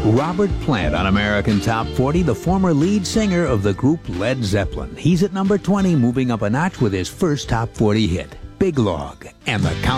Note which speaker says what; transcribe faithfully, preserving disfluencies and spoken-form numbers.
Speaker 1: Robert Plant on American Top forty, the former lead singer of the group Led Zeppelin. He's at number twenty, moving up a notch with his first Top forty hit, Big Log, and the count.